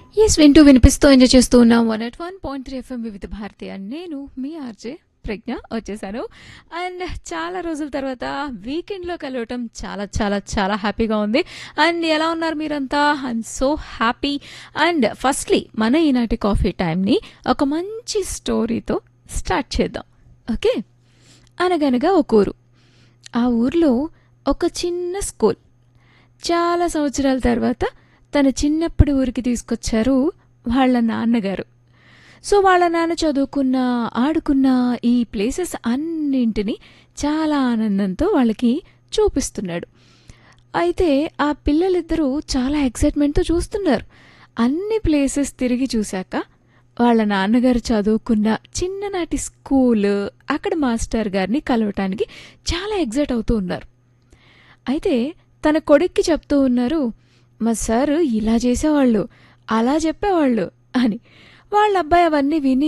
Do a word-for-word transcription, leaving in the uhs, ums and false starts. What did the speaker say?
Yes వింటూ వినిపిస్తూ enjoy చేస్తూ ఉన్నాం one at one point three FM వివిధ భారతి అండ్ నేను మీ ఆర్జే ప్రజ్ఞ వచ్చేసాను. అండ్ చాలా రోజుల తర్వాత వీకెండ్లో కలవటం చాలా చాలా చాలా హ్యాపీగా ఉంది. అండ్ ఎలా ఉన్నారు మీరంతా? I'm so happy. And firstly మన ఈనాటి కాఫీ టైంని ఒక మంచి స్టోరీతో స్టార్ట్ చేద్దాం. ఓకే, అనగనగా ఒక ఊరు. ఆ ఊర్లో ఒక చిన్న స్కూల్. చాలా సంవత్సరాల తర్వాత తన చిన్నప్పటి ఊరికి తీసుకొచ్చారు వాళ్ళ నాన్నగారు. సో వాళ్ళ నాన్న చదువుకున్న ఆడుకున్న ఈ ప్లేసెస్ అన్నింటినీ చాలా ఆనందంతో వాళ్ళకి చూపిస్తున్నాడు. అయితే ఆ పిల్లలిద్దరూ చాలా ఎక్సైట్మెంట్తో చూస్తున్నారు. అన్ని ప్లేసెస్ తిరిగి చూశాక వాళ్ళ నాన్నగారు చదువుకున్న చిన్ననాటి స్కూల్, అక్కడ మాస్టర్ గారిని కలవటానికి చాలా ఎగ్జైట్ అవుతూ ఉన్నారు. అయితే తన కొడుక్కి చెప్తూ ఉన్నారు, మా సారు ఇలా చేసేవాళ్ళు, అలా చెప్పేవాళ్ళు అని. వాళ్ళ అబ్బాయి అవన్నీ విని